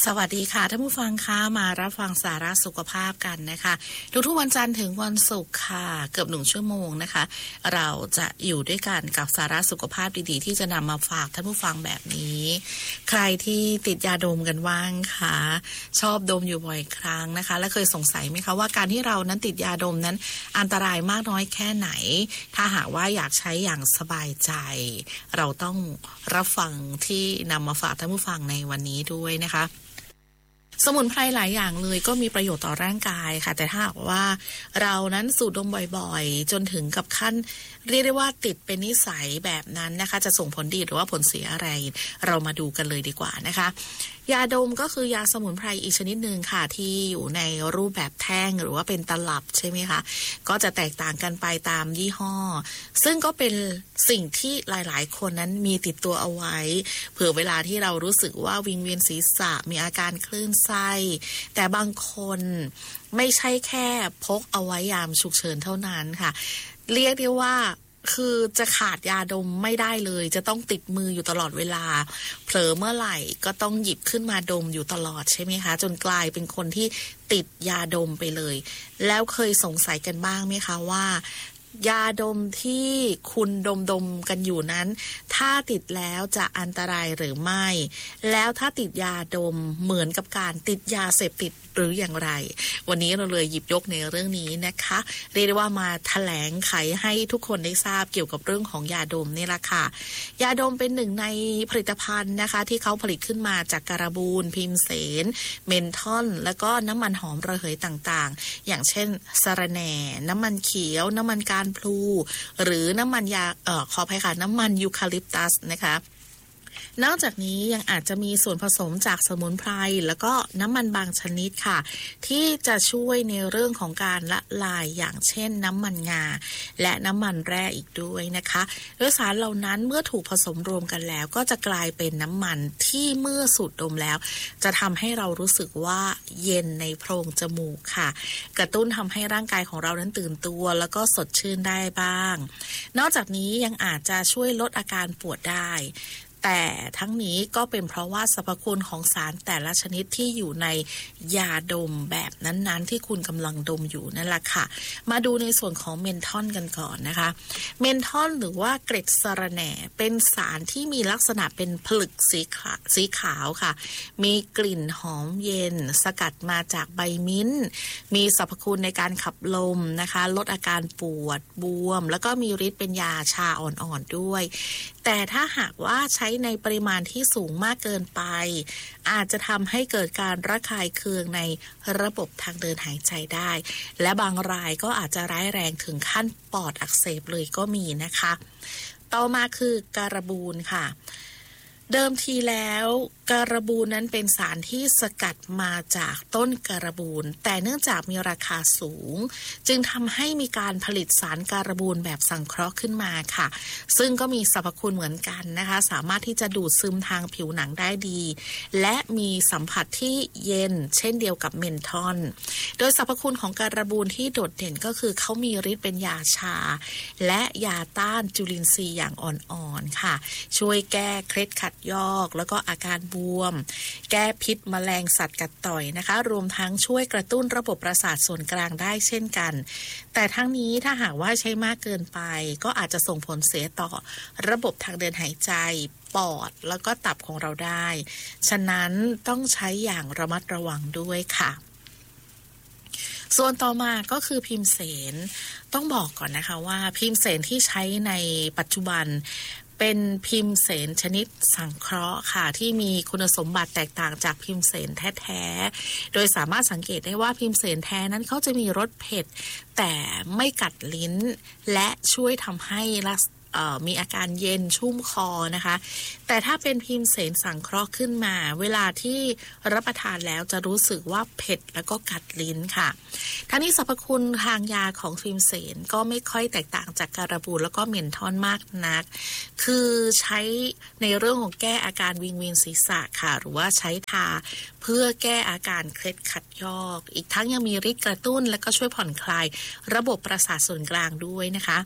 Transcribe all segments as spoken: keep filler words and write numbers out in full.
สวัสดีค่ะท่านผู้ฟังคะมารับฟังสาระสุขภาพกันนะคะทุกๆวันจันทร์ถึงวันศุกร์ค่ะเกือบหนึ่งชั่วโมงนะคะเราจะอยู่ด้วยกันกับสาระสุขภาพดีๆที่จะนำมาฝากท่านผู้ฟังแบบนี้ใครที่ติดยาดมกันบ้างคะชอบดมอยู่บ่อยครั้งนะคะและเคยสงสัยไหมคะว่าการที่เรานั้นติดยาดมนั้นอันตรายมากน้อยแค่ไหนถ้าหากว่าอยากใช้อย่างสบายใจเราต้องรับฟังที่นำมาฝากท่านผู้ฟังในวันนี้ด้วยนะคะสมุนไพรหลายอย่างเลยก็มีประโยชน์ต่อร่างกายค่ะแต่ถ้าหากว่าเรานั้นสูดดมบ่อยๆจนถึงกับขั้นเรียกได้ว่าติดเป็นนิสัยแบบนั้นนะคะจะส่งผลดีหรือว่าผลเสียอะไรเรามาดูกันเลยดีกว่านะคะยาดมก็คือยาสมุนไพรอีกชนิดหนึ่งค่ะที่อยู่ในรูปแบบแท่งหรือว่าเป็นตลับใช่ไหมคะก็จะแตกต่างกันไปตามยี่ห้อซึ่งก็เป็นสิ่งที่หลายๆคนนั้นมีติดตัวเอาไว้เผื่อเวลาที่เรารู้สึกว่าวิงเวียนศีรษะมีอาการคลื่นไส้แต่บางคนไม่ใช่แค่พกเอาไว้ยามฉุกเฉินเท่านั้นค่ะเรียกได้ว่าคือจะขาดยาดมไม่ได้เลยจะต้องติดมืออยู่ตลอดเวลาเผลอเมื่อไหร่ก็ต้องหยิบขึ้นมาดมอยู่ตลอดใช่ไหมคะจนกลายเป็นคนที่ติดยาดมไปเลยแล้วเคยสงสัยกันบ้างไหมคะว่ายาดมที่คุณดมดมกันอยู่นั้นถ้าติดแล้วจะอันตรายหรือไม่แล้วถ้าติดยาดมเหมือนกับการติดยาเสพติดหรืออย่างไรวันนี้เราเลยหยิบยกในเรื่องนี้นะคะเรียกได้ว่ามาแถลงไขให้ทุกคนได้ทราบเกี่ยวกับเรื่องของยาดมนี่แหละค่ะยาดมเป็นหนึ่งในผลิตภัณฑ์นะคะที่เขาผลิตขึ้นมาจากการบูนพิมเสนเมนทอนแล้วก็น้ำมันหอมระเหยต่างๆอย่างเช่นสะระแหน่น้ำมันเขียวน้ำมันการพลูหรือน้ำมันยาเอ่อขออภัยค่ะน้ำมันยูคาลิปตัสนะคะนอกจากนี้ยังอาจจะมีส่วนผสมจากสมุนไพรแล้วก็น้ำมันบางชนิดค่ะที่จะช่วยในเรื่องของการละลายอย่างเช่นน้ำมันงาและน้ำมันแร่อีกด้วยนะคะโดยสารเหล่านั้นเมื่อถูกผสมรวมกันแล้วก็จะกลายเป็นน้ำมันที่เมื่อสูดดมแล้วจะทำให้เรารู้สึกว่าเย็นในโพรงจมูกค่ะกระตุ้นทำให้ร่างกายของเรานั้นตื่นตัวแล้วก็สดชื่นได้บ้างนอกจากนี้ยังอาจจะช่วยลดอาการปวดได้แต่ทั้งนี้ก็เป็นเพราะว่าสรรพคุณของสารแต่ละชนิดที่อยู่ในยาดมแบบนั้นๆที่คุณกำลังดมอยู่นั่นแหละค่ะมาดูในส่วนของเมนทอนกันก่อนนะคะเมนทอนหรือว่าเกล็ดสะระแหน่เป็นสารที่มีลักษณะเป็นผลึกสีขาวสีขาวค่ะมีกลิ่นหอมเย็นสกัดมาจากใบมิ้นท์มีสรรพคุณในการขับลมนะคะลดอาการปวดบวมแล้วก็มีฤทธิ์เป็นยาชาอ่อนๆด้วยแต่ถ้าหากว่าใช้ในปริมาณที่สูงมากเกินไปอาจจะทำให้เกิดการระคายเคืองในระบบทางเดินหายใจได้และบางรายก็อาจจะร้ายแรงถึงขั้นปอดอักเสบเลยก็มีนะคะต่อมาคือการบูนค่ะเดิมทีแล้วการบูนนั้นเป็นสารที่สกัดมาจากต้นการบูนแต่เนื่องจากมีราคาสูงจึงทำให้มีการผลิตสารการบูนแบบสังเคราะห์ขึ้นมาค่ะซึ่งก็มีสรรพคุณเหมือนกันนะคะสามารถที่จะดูดซึมทางผิวหนังได้ดีและมีสัมผัสที่เย็นเช่นเดียวกับเมนทอนโดยสรรพคุณของการบูนที่โดดเด่นก็คือเขามีฤทธิ์เป็นยาชาและยาต้านจุลินทรีย์อย่างอ่อนๆค่ะช่วยแก้เคล็ดขัดยอกแล้วก็อาการบวมแก้พิษแมลงสัตว์กัดต่อยนะคะรวมทั้งช่วยกระตุ้นระบบประสาทส่วนกลางได้เช่นกันแต่ทั้งนี้ถ้าหากว่าใช้มากเกินไปก็อาจจะส่งผลเสียต่อระบบทางเดินหายใจปอดแล้วก็ตับของเราได้ฉะนั้นต้องใช้อย่างระมัดระวังด้วยค่ะส่วนต่อมาก็คือพิมเสนต้องบอกก่อนนะคะว่าพิมเสนที่ใช้ในปัจจุบันเป็นพิมเสนชนิดสังเคราะห์ค่ะที่มีคุณสมบัติแตกต่างจากพิมเสนแท้ๆโดยสามารถสังเกตได้ว่าพิมเสนแท้นั้นเขาจะมีรสเผ็ดแต่ไม่กัดลิ้นและช่วยทำให้มีอาการเย็นชุ่มคอนะคะแต่ถ้าเป็นพิมเสนสังเคราะห์ขึ้นมาเวลาที่รับประทานแล้วจะรู้สึกว่าเผ็ดแล้วก็กัดลิ้นค่ะทั้งนี้สรรพคุณทางยาของพิมเสนก็ไม่ค่อยแตกต่างจากการบูนแล้วก็เมนทอนมากนักคือใช้ในเรื่องของแก้อาการวิงเวียนศีรษะค่ะหรือว่าใช้ทาเพื่อแก้อาการเคล็ดขัดยอกอีกทั้งยังมีฤทธิ์กระตุ้นและก็ช่วยผ่อนคลายระบบประสาทส่วนกลางด้วยนะคะ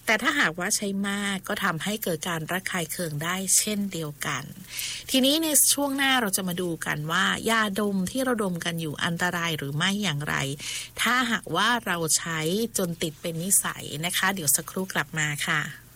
แต่ถ้าหากว่าใช้มากก็ทำให้เกิดการระคายเคืองได้เช่นเดียวกันทีนี้ในช่วงหน้าเราจะมาดูกันว่ายาดมที่เราดมกันอยู่อันตรายหรือไม่อย่างไรถ้าหากว่าเราใช้จนติดเป็นนิสัยนะคะเดี๋ยวสักครู่กลับมาค่ะ